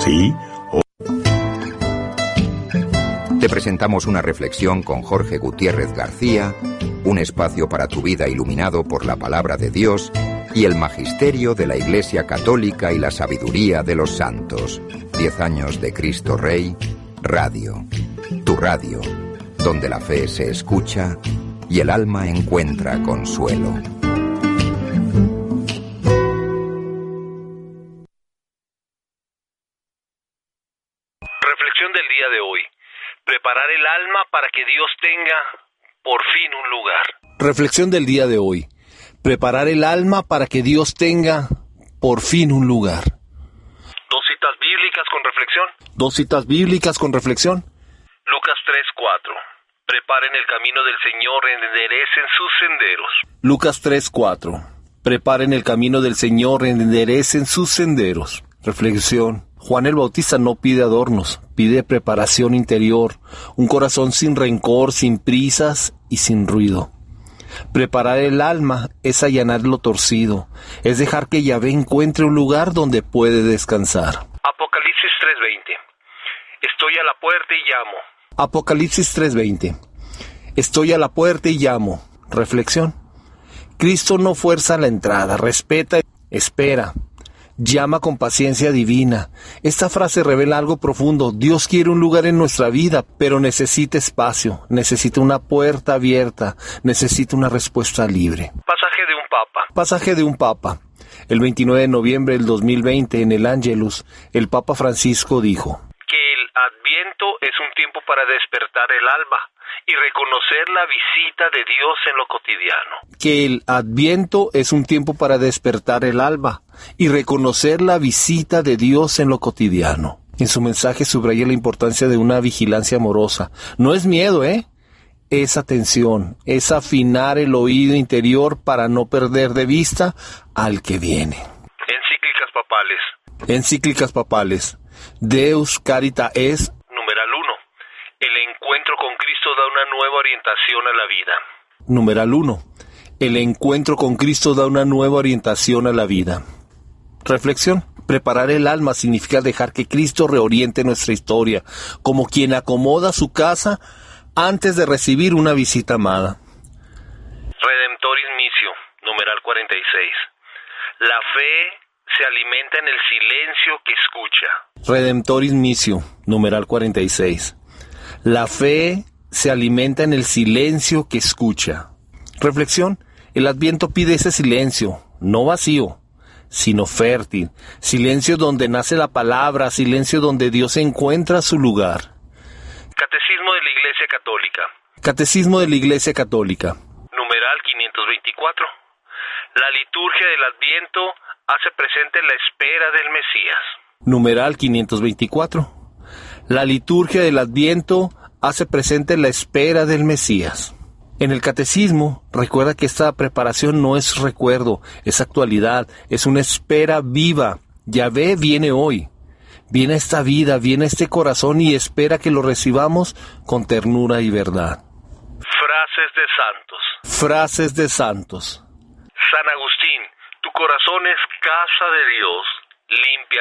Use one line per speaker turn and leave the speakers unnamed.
¿Sí?
Te presentamos una reflexión con Jorge Gutiérrez García, un espacio para tu vida iluminado por la palabra de Dios y el magisterio de la Iglesia Católica y la sabiduría de los santos. 10 años de Cristo Rey, Radio. Tu radio, donde la fe se escucha y el alma encuentra consuelo.
Reflexión del día de hoy. Preparar el alma para que Dios tenga por fin un lugar.
Reflexión del día de hoy. Preparar el alma para que Dios tenga por fin un lugar.
Dos citas bíblicas con reflexión.
Dos citas bíblicas con reflexión.
Lucas 3:4. Preparen el camino del Señor, enderecen sus senderos.
Lucas 3:4. Preparen el camino del Señor, enderecen sus senderos. Reflexión. Juan el Bautista no pide adornos, pide preparación interior, un corazón sin rencor, sin prisas y sin ruido. Preparar el alma es allanar lo torcido, es dejar que Yahvé encuentre un lugar donde puede descansar.
Apocalipsis 3:20. Estoy a la puerta y llamo.
Apocalipsis 3:20. Estoy a la puerta y llamo. Reflexión. Cristo no fuerza la entrada, respeta, espera. Llama con paciencia divina. Esta frase revela algo profundo. Dios quiere un lugar en nuestra vida, pero necesita espacio, necesita una puerta abierta, necesita una respuesta libre.
Pasaje de un papa.
Pasaje de un papa. El 29 de noviembre del 2020, en el Ángelus, el Papa Francisco dijo:
Que el Adviento es un tiempo para despertar el alma y reconocer la visita de Dios en lo cotidiano.
Que el Adviento es un tiempo para despertar el alma y reconocer la visita de Dios en lo cotidiano. En su mensaje subraya la importancia de una vigilancia amorosa. No es miedo, es atención, es afinar el oído interior para no perder de vista al que viene.
Encíclicas papales.
Encíclicas papales. Deus Carita Est.
Numeral 1. El encuentro con Cristo da una nueva orientación a la vida.
Numeral 1. El encuentro con Cristo da una nueva orientación a la vida. Reflexión. Preparar el alma significa dejar que Cristo reoriente nuestra historia, como quien acomoda su casa antes de recibir una visita amada.
Redemptoris missio, numeral 46. La fe se alimenta en el silencio que escucha.
Redemptoris missio, numeral 46. La fe se alimenta en el silencio que escucha. Reflexión. El Adviento pide ese silencio, no vacío, sino fértil. Silencio donde nace la palabra, silencio donde Dios encuentra su lugar.
Catecismo de la Iglesia Católica.
Catecismo de la Iglesia Católica.
Numeral 524. La liturgia del Adviento hace presente la espera del Mesías.
Numeral 524. La liturgia del Adviento hace presente la espera del Mesías. En el Catecismo, recuerda que esta preparación no es recuerdo, es actualidad, es una espera viva. Yahvé viene hoy, viene a esta vida, viene a este corazón y espera que lo recibamos con ternura y verdad.
Frases de santos.
Frases de santos.
San Agustín, tu corazón es casa de Dios, limpia